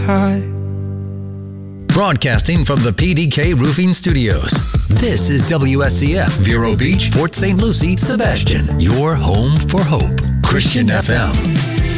high. Broadcasting from the PDK Roofing Studios, this is WSCF, Vero Beach, Port St. Lucie, Sebastian, your home for hope. Christian FM.